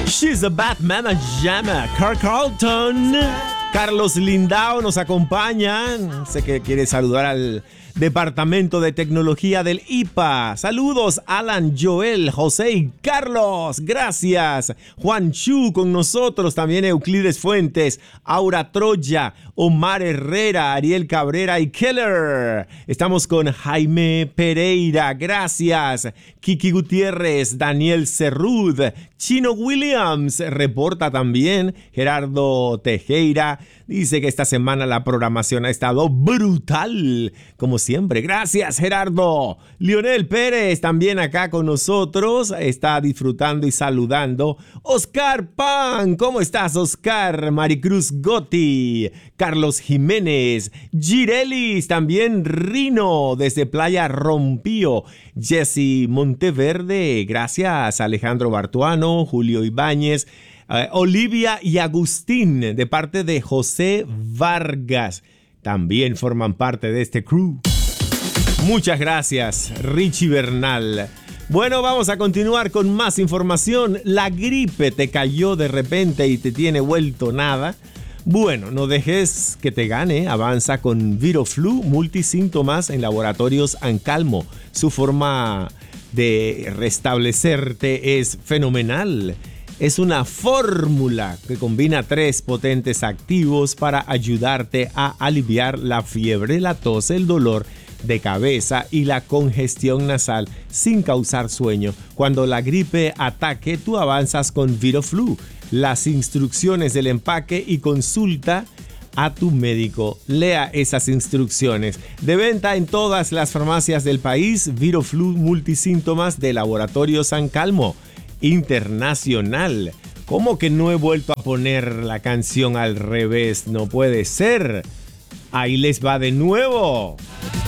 She's a bad mama llama Carl Carlton. Carlos Lindao nos acompaña. Sé que quiere saludar al Departamento de Tecnología del IPA. Saludos, Alan, Joel, José y Carlos. Gracias. Juan Chu con nosotros. También Euclides Fuentes, Aura Troya, Omar Herrera, Ariel Cabrera y Keller. Estamos con Jaime Pereira. Gracias. Kiki Gutiérrez, Daniel Cerrud, Chino Williams reporta también. Gerardo Tejera dice que esta semana la programación ha estado brutal, como siempre. Gracias, Gerardo. Lionel Pérez también acá con nosotros. Está disfrutando y saludando. Oscar Pan, ¿cómo estás, Oscar? Maricruz Gotti, Carlos Jiménez, Girelis, también Rino desde Playa Rompío, Jesse Monteverde, gracias, Alejandro Bartuano, Julio Ibáñez, Olivia y Agustín de parte de José Vargas. También forman parte de este crew. Muchas gracias, Richie Bernal. Bueno, vamos a continuar con más información. La gripe te cayó de repente y te tiene vuelto nada. Bueno, no dejes que te gane. Avanza con Viroflu multisíntomas en Laboratorios Ancalmo. Su forma de restablecerte es fenomenal. Es una fórmula que combina 3 potentes activos para ayudarte a aliviar la fiebre, la tos, el dolor de cabeza y la congestión nasal sin causar sueño. Cuando la gripe ataque, tú avanzas con Viroflu. Las instrucciones del empaque y consulta a tu médico. Lea esas instrucciones. De venta en todas las farmacias del país, Viroflu multisíntomas de Laboratorio San Calmo Internacional. ¿Cómo que no he vuelto a poner la canción al revés? No puede ser. Ahí les va de nuevo.